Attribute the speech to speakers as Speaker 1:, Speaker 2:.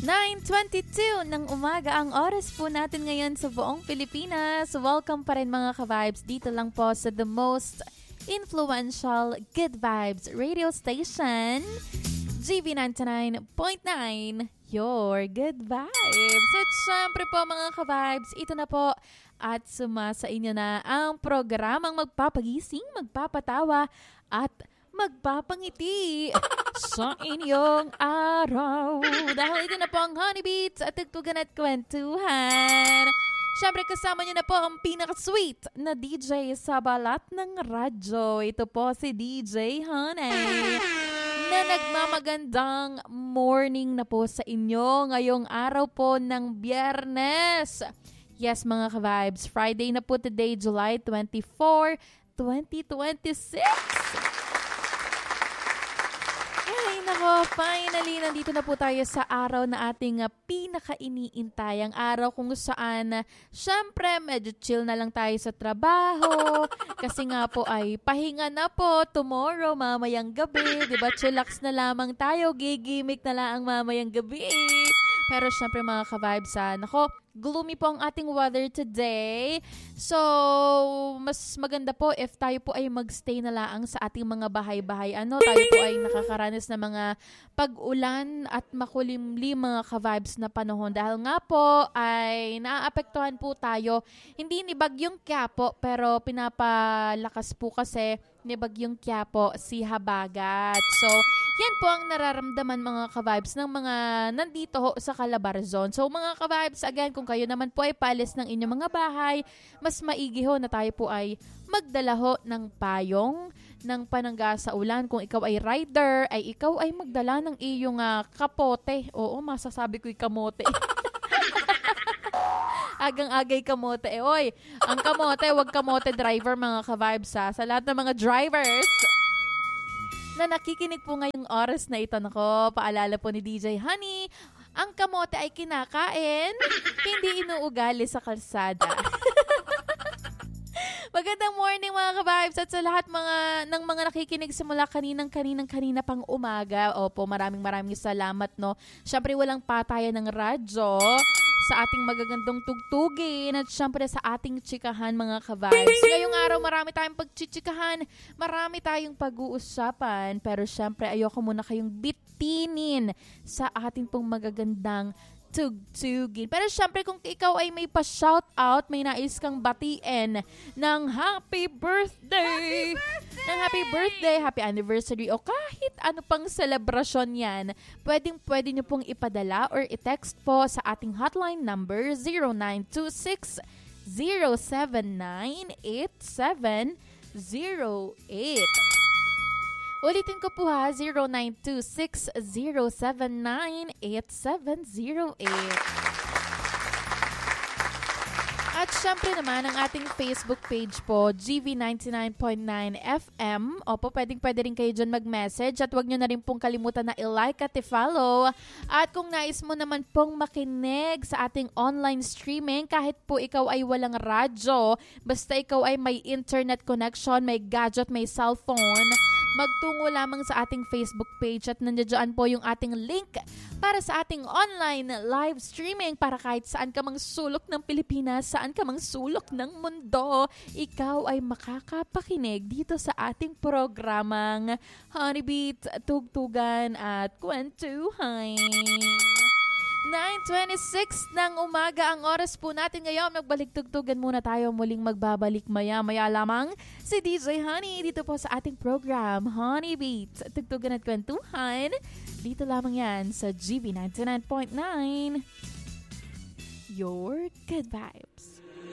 Speaker 1: 9:22 ng umaga ang oras po natin ngayon sa buong Pilipinas. Welcome pa rin mga ka-vibes dito lang po sa the most influential Good Vibes radio station, GB 99.9, your Good Vibes. At syempre po mga ka-vibes, ito na po at sumasa inyo na ang programang magpapagising, magpapatawa at magpapangiti sa inyong araw. Dahil ito na po ang Honey Beats at tugtugan at kwentuhan. Siyempre kasama niyo na po ang pinaka-sweet na DJ sa balat ng radyo. Ito po si DJ Honey na nagmamagandang morning na po sa inyo ngayong araw po ng Biyernes. Yes mga ka-vibes, Friday na po today, July 24, 2026. Nako, finally, nandito na po tayo sa araw na ating pinaka-iniintay. Ang araw kung saan, syempre, medyo chill na lang tayo sa trabaho. Kasi nga po ay pahinga na po tomorrow, mamayang gabi. Diba, chillax na lamang tayo, gigimik na lang mamayang gabi. Pero syempre mga ka-vibes, nako, gloomy po ang ating weather today. So, mas maganda po if tayo po ay magstay na laang sa ating mga bahay-bahay. Tayo po ay nakakaranas ng mga pag-ulan at makulimlim mga ka-vibes na panahon. Dahil nga po ay naaapektuhan po tayo. Hindi ni Bagyong Quiapo, pero pinapalakas po kasi ni Bagyong Quiapo si Habagat. So, yan po ang nararamdaman mga ka-vibes ng mga nandito ho sa Calabarzon. So mga ka-vibes, again, kung kayo naman po ay paalis ng inyong mga bahay, mas maigi ho na tayo po ay magdala ho ng payong, ng panangga sa ulan. Kung ikaw ay rider, ay ikaw ay magdala ng iyong kapote. Oo, masasabi ko'y kamote. Agang-agay kamote. Oy, ang kamote, wag kamote driver mga ka-vibes sa lahat ng mga drivers na nakikinig po ngayong oras na ito. Nako, paalala po ni DJ Honey, ang kamote ay kinakain, hindi inuugali sa kalsada. Magandang morning mga ka-vibes at sa lahat ng mga nakikinig simula kanina pang umaga. Opo, maraming salamat, no. Syempre walang patayan ng radyo sa ating magagandang tugtugin at syempre sa ating chikahan mga ka-vibes. Ngayong araw marami tayong pagchichikahan, marami tayong pag-uusapan, pero syempre ayoko muna kayong bitinin sa ating pong magagandang tugtugin. Pero syempre kung ikaw ay may pa-shoutout, may nais kang batiin ng happy birthday, happy anniversary o kahit ano pang selebrasyon yan, pwede nyo pong ipadala or i-text po sa ating hotline number 0926 079 8708. Ulitin ko po ha, 0926-079-8708. At syempre naman, ang ating Facebook page po, GV99.9 FM. Opo, pwede rin kayo dyan mag-message at huwag nyo na rin pong kalimutan na i-like at i-follow. At kung nais mo naman pong makinig sa ating online streaming, kahit po ikaw ay walang radyo, basta ikaw ay may internet connection, may gadget, may cellphone, magtungo lamang sa ating Facebook page at nandiyan po yung ating link para sa ating online live streaming para kahit saan ka mang sulok ng Pilipinas, saan ka mang sulok ng mundo, ikaw ay makakapakinig dito sa ating programang Honey Beats, Tugtugan at Kwentuhan. 9:26 ng umaga ang oras po natin ngayon. Magbalik-tugtugan muna tayo. Muling magbabalik maya-maya lamang si DJ Honey dito po sa ating program Honey Beats, Tugtugan at Kwentuhan. Dito lamang yan sa GB 99.9, your Good Vibes.